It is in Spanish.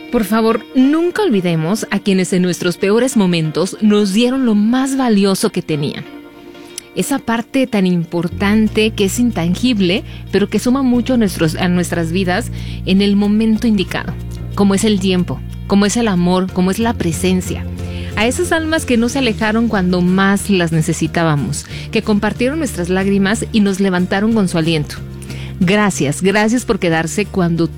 Por favor, nunca olvidemos a quienes en nuestros peores momentos nos dieron lo más valioso que tenían. Esa parte tan importante que es intangible, pero que suma mucho a nuestras vidas en el momento indicado, como es el tiempo, como es el amor, como es la presencia. A esas almas que no se alejaron cuando más las necesitábamos, que compartieron nuestras lágrimas y nos levantaron con su aliento. Gracias por quedarse cuando